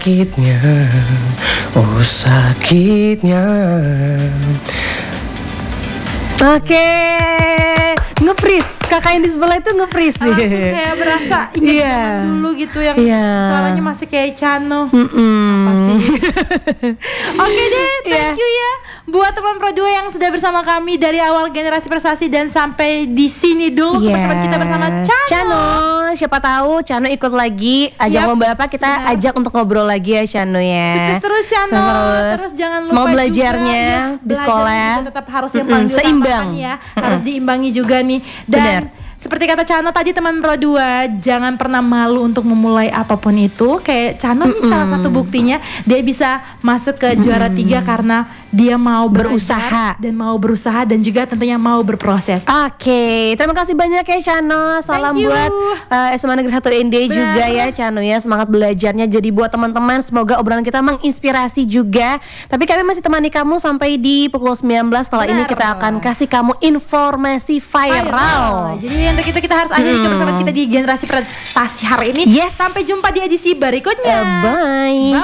sakitnya, oh sakitnya. Oke, nge-freeze. Kakak yang di sebelah itu nge-freeze nih. Langsung kayak berasa ingat zaman dulu gitu yang suaranya masih kayak Chano. Apa sih? Oke deh, thank you ya buat teman Pro 2 yang sudah bersama kami dari awal Generasi Prestasi dan sampai di sini dulu kebersamaan kita bersama Chano. Siapa tahu Chano ikut lagi ajak lomba apa, kita ajak untuk ngobrol lagi ya Chano ya. Sukses terus Chano. Terus jangan lupa semoga belajarnya juga, di sekolah juga tetap harus yang paling seimbang ya. Harus diimbangi juga nih. Dan seperti kata Chano tadi teman Pro 2, jangan pernah malu untuk memulai apapun itu. Kayak Chano nih salah satu buktinya, dia bisa masuk ke juara 3 karena dia mau berusaha dan juga tentunya mau berproses. Oke, terima kasih banyak ya Chano. Salam buat SMA Negeri 1 ND juga ya Chano ya. Semangat belajarnya. Jadi buat teman-teman semoga obrolan kita menginspirasi juga. Tapi kami masih temani kamu sampai di pukul 19. Setelah ini kita akan kasih kamu informasi viral. Jadi untuk itu kita harus akhiri kebersamaan kita di Generasi Prestasi hari ini. Sampai jumpa di edisi berikutnya. Bye.